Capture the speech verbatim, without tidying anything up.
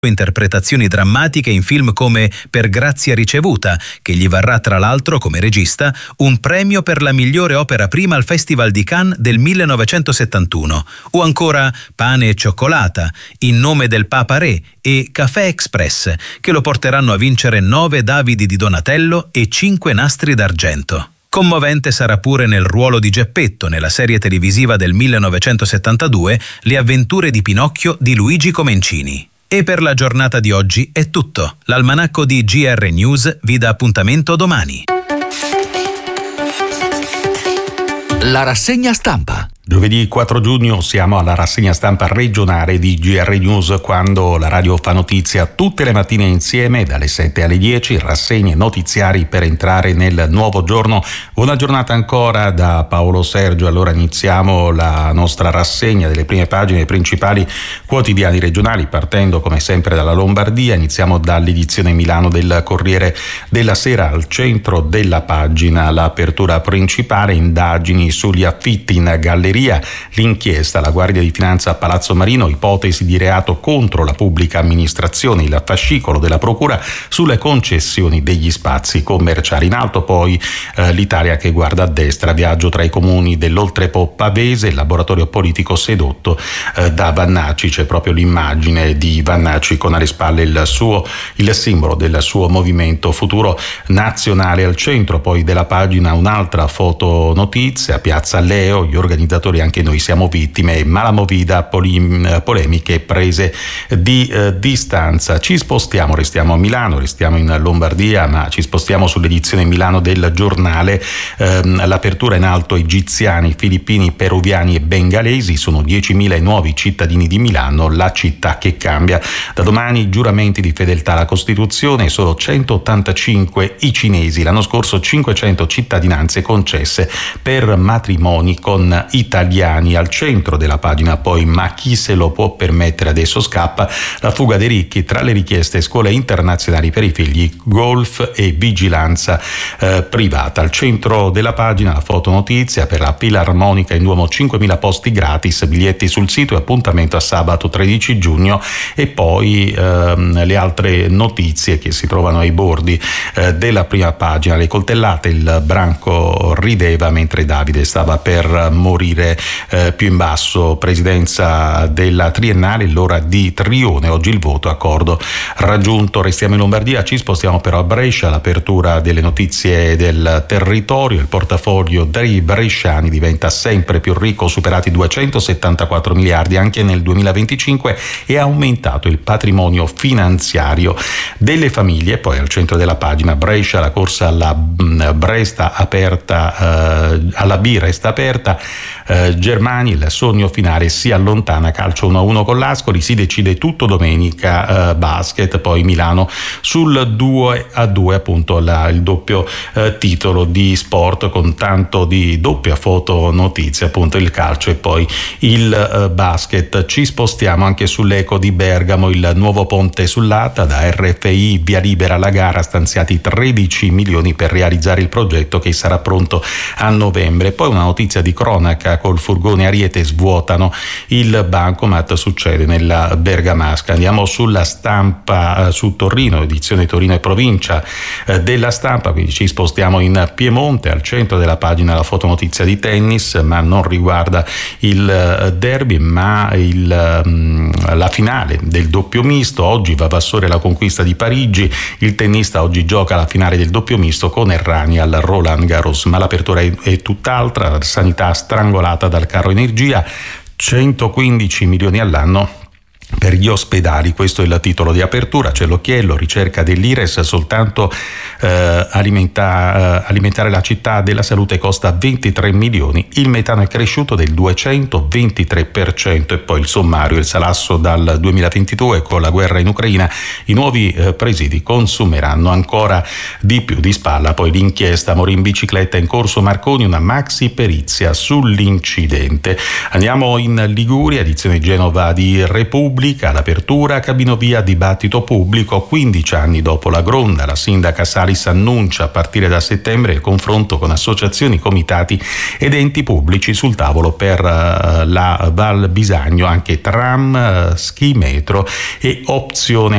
interpretazioni drammatiche in film come Per grazia ricevuta, che gli varrà tra l'altro come regista un premio per la migliore opera prima al Festival di Cannes del millenovecentosettantuno, o ancora Pane e cioccolata, In nome del Papa Re e Café Express, che lo porteranno a vincere nove Davidi di Donatello e cinque Nastri d'argento. Commovente sarà pure nel ruolo di Geppetto nella serie televisiva del millenovecentosettantadue Le avventure di Pinocchio di Luigi Comencini. E per la giornata di oggi è tutto. L'almanacco di G R News vi dà appuntamento domani. La rassegna stampa. Giovedì quattro giugno siamo alla rassegna stampa regionale di G R News, quando la radio fa notizia tutte le mattine insieme dalle sette alle dieci, rassegne notiziari per entrare nel nuovo giorno. Buona giornata ancora da Paolo Sergio. Allora iniziamo la nostra rassegna delle prime pagine dei principali quotidiani regionali, partendo come sempre dalla Lombardia. Iniziamo dall'edizione Milano del Corriere della Sera. Al centro della pagina l'apertura principale: indagini sugli affitti in galleria. L'inchiesta, la Guardia di Finanza a Palazzo Marino, ipotesi di reato contro la pubblica amministrazione, il fascicolo della Procura sulle concessioni degli spazi commerciali. In alto poi eh, l'Italia che guarda a destra, viaggio tra i comuni dell'Oltrepo Pavese, il laboratorio politico sedotto eh, da Vannacci. C'è proprio l'immagine di Vannacci con alle spalle il suo il simbolo del suo movimento Futuro Nazionale. Al centro poi della pagina un'altra fotonotizia: Piazza Leo, gli organizzatori anche noi siamo vittime, ma la movida polim- polemiche prese di eh, distanza. Ci spostiamo, restiamo a Milano, restiamo in Lombardia, ma ci spostiamo sull'edizione Milano del Giornale. Ehm, l'apertura in alto: egiziani, filippini, peruviani e bengalesi sono diecimila i nuovi cittadini di Milano, la città che cambia. Da domani giuramenti di fedeltà alla Costituzione, solo centottantacinque i cinesi. L'anno scorso cinquecento cittadinanze concesse per matrimoni con italiani. Al centro della pagina poi: ma chi se lo può permettere, adesso scappa. La fuga dei ricchi, tra le richieste scuole internazionali per i figli, golf e vigilanza eh, privata. Al centro della pagina la fotonotizia: per la Filarmonica in Duomo cinquemila posti gratis, biglietti sul sito e appuntamento a sabato tredici giugno. E poi ehm, le altre notizie che si trovano ai bordi eh, della prima pagina: le coltellate, il branco rideva mentre Davide stava per morire. Eh, più in basso, presidenza della triennale, l'ora di Trione, oggi il voto, accordo raggiunto. Restiamo in Lombardia, ci spostiamo però a Brescia. L'apertura delle notizie del territorio: il portafoglio dei bresciani diventa sempre più ricco, superati duecentosettantaquattro miliardi anche nel duemilaventicinque, e ha aumentato il patrimonio finanziario delle famiglie. Poi al centro della pagina Brescia, la corsa alla Bresta aperta, eh, alla B resta aperta. Eh, Germani, il sogno finale si allontana, calcio uno a uno con l'Ascoli, si decide tutto domenica. eh, basket, poi Milano sul due a due, appunto la, il doppio eh, titolo di sport con tanto di doppia foto notizia, appunto il calcio e poi il eh, basket. Ci spostiamo anche sull'Eco di Bergamo: il nuovo ponte sull'Adda, da R F I via libera alla gara, stanziati tredici milioni per realizzare il progetto che sarà pronto a novembre. Poi una notizia di cronaca: col furgone Ariete svuotano il bancomat, succede nella Bergamasca. Andiamo sulla Stampa, eh, su Torino, edizione Torino e provincia eh, della Stampa, quindi ci spostiamo in Piemonte. Al centro della pagina la fotonotizia di tennis, ma non riguarda il eh, derby, ma il, mh, la finale del doppio misto. Oggi Vavassore alla conquista di Parigi, il tennista oggi gioca la finale del doppio misto con Errani al Roland Garros, ma l'apertura è, è tutt'altra. La sanità strangolata dal caro energia, centoquindici milioni all'anno per gli ospedali, questo è il titolo di apertura. C'è l'occhiello: ricerca dell'Ires, soltanto eh, alimenta, eh, alimentare la città della salute costa ventitré milioni, il metano è cresciuto del duecentoventitré per cento. E poi il sommario: il salasso dal duemilaventidue, con la guerra in Ucraina i nuovi eh, presidi consumeranno ancora di più. Di spalla poi l'inchiesta: morì in bicicletta in corso Marconi, una maxi perizia sull'incidente. Andiamo in Liguria, edizione Genova di Repubblica. pubblica, l'apertura, cabinovia dibattito pubblico. Quindici anni dopo la Gronda, la sindaca Salis annuncia a partire da settembre il confronto con associazioni, comitati ed enti pubblici sul tavolo per uh, la Val Bisagno, anche tram, uh, ski metro e opzione